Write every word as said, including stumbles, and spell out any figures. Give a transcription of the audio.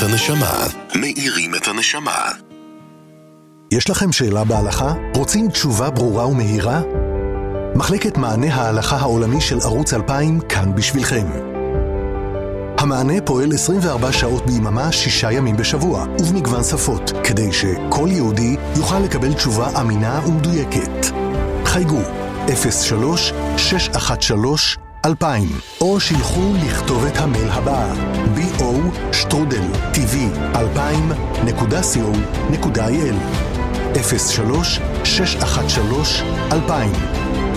הנשמה. מאירים את הנשמה. יש לכם שאלה בהלכה? רוצים תשובה ברורה ומהירה? מחלקת מענה ההלכה העולמי של ערוץ אלפיים כאן בשבילכם. המענה פועל עשרים וארבע שעות ביממה, שישה ימים בשבוע, ובמגוון שפות, כדי שכל יהודי יוכל לקבל תשובה אמינה ומדויקת. חייגו אפס שלוש שש אחת שלוש אלפיים, או שילחו לכתוב את המייל הבא בי או שטרודל טי וי אלפיים נקודה סי או נקודה איי אל אפס שלוש שש אחת שלוש אלפיים.